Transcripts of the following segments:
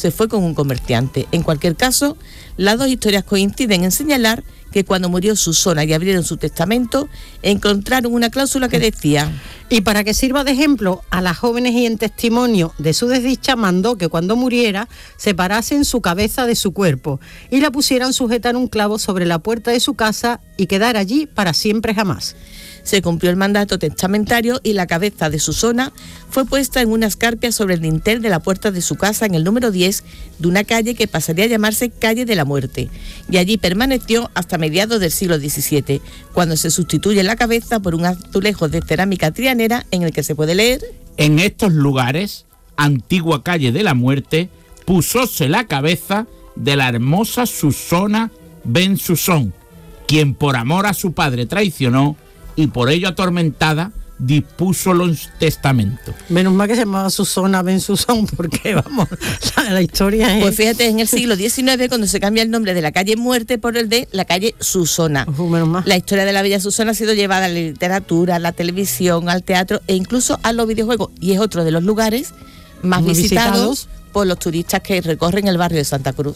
se fue con un comerciante. En cualquier caso, las dos historias coinciden en señalar que cuando murió Susona y abrieron su testamento, encontraron una cláusula que decía: y para que sirva de ejemplo a las jóvenes y en testimonio de su desdicha, mandó que cuando muriera separasen su cabeza de su cuerpo y la pusieran sujetar un clavo sobre la puerta de su casa y quedar allí para siempre jamás. Se cumplió el mandato testamentario y la cabeza de Susona fue puesta en una escarpia sobre el dintel de la puerta de su casa en el número 10 de una calle que pasaría a llamarse Calle de la Muerte, y allí permaneció hasta mediados del siglo XVII, cuando se sustituye la cabeza por un azulejo de cerámica trianera en el que se puede leer: en estos lugares, antigua Calle de la Muerte, pusóse la cabeza de la hermosa Susona ben Susón, quien por amor a su padre traicionó y por ello atormentada dispuso los testamentos. Menos mal que se llamaba Susona ben Susón, porque vamos, la historia es... Pues fíjate, en el siglo XIX, cuando se cambia el nombre de la calle Muerte por el de la calle Susona. Menos mal. La historia de la bella Susona ha sido llevada a la literatura, a la televisión, al teatro e incluso a los videojuegos, y es otro de los lugares más visitados por los turistas que recorren el barrio de Santa Cruz.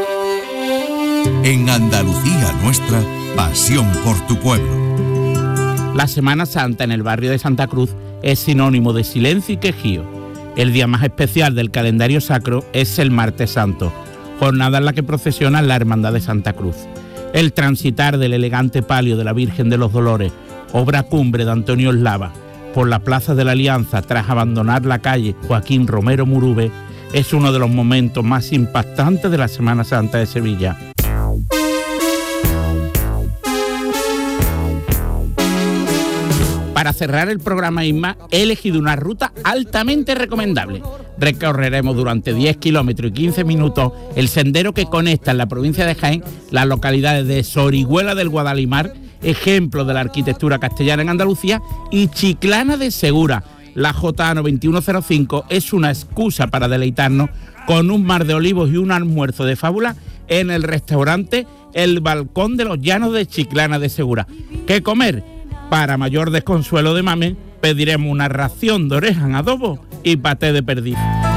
En Andalucía Nuestra, pasión por tu pueblo. La Semana Santa en el barrio de Santa Cruz es sinónimo de silencio y quejío. El día más especial del calendario sacro es el Martes Santo, jornada en la que procesiona la Hermandad de Santa Cruz. El transitar del elegante palio de la Virgen de los Dolores, obra cumbre de Antonio Eslava, por la Plaza de la Alianza tras abandonar la calle Joaquín Romero Murube, es uno de los momentos más impactantes de la Semana Santa de Sevilla. Para cerrar el programa, Isma, he elegido una ruta altamente recomendable. Recorreremos durante 10 kilómetros y 15 minutos el sendero que conecta en la provincia de Jaén las localidades de Sorihuela del Guadalimar, ejemplo de la arquitectura castellana en Andalucía, y Chiclana de Segura. La JA9105 es una excusa para deleitarnos con un mar de olivos y un almuerzo de fábula en el restaurante El Balcón de los Llanos de Chiclana de Segura. ¿Qué comer? Para mayor desconsuelo de Mame, pediremos una ración de oreja en adobo y paté de perdiz.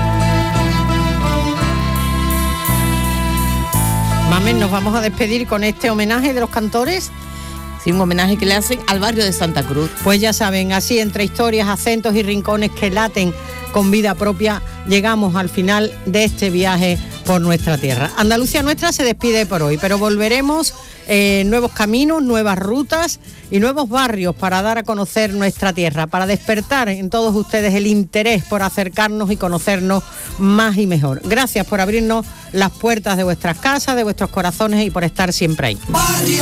Mame, nos vamos a despedir con este homenaje de los cantores. Sí, un homenaje que le hacen al barrio de Santa Cruz. Pues ya saben, así entre historias, acentos y rincones que laten con vida propia, llegamos al final de este viaje por nuestra tierra. Andalucía Nuestra se despide por hoy, pero volveremos nuevos caminos, nuevas rutas y nuevos barrios para dar a conocer nuestra tierra, para despertar en todos ustedes el interés por acercarnos y conocernos más y mejor. Gracias por abrirnos las puertas de vuestras casas, de vuestros corazones y por estar siempre ahí.